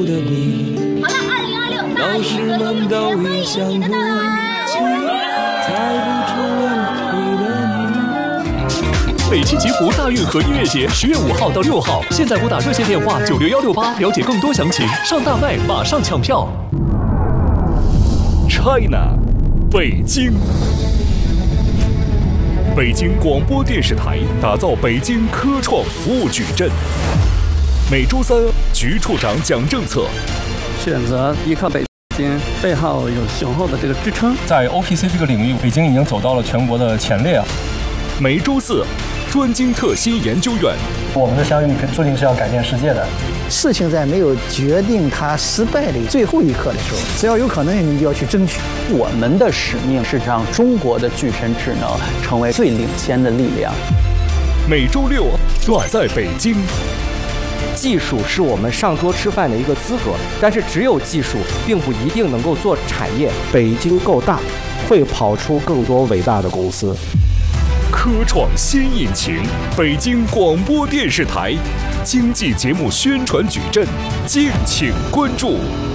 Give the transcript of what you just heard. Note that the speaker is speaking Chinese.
的你。 好了，2026大运和周玉杰欢迎你的到来。 北汽吉普大运河音乐节10月5号到6号，现在拨打热线电话96168了解更多详情。上大麦马上抢票。China， 北京。北京广播电视台打造北京科创服务矩阵。每周三，局处长讲政策。 选择依靠北京，背后有雄厚的这个支撑。 在 OPC 这个领域，北京已经走到了全国的前列啊。 每周四，专精特新研究院。 我们的相遇注定是要改变世界的。 事情在没有决定它失败的最后一刻的时候，只要有可能，你就要去争取。 我们的使命是让中国的具身智能成为最领先的力量。 每周六，我在北京。 技术是我们上桌吃饭的一个资格，但是只有技术并不一定能够做产业。 北京够大，会跑出更多伟大的公司。 科创新引擎，北京广播电视台经济节目宣传矩阵，敬请关注。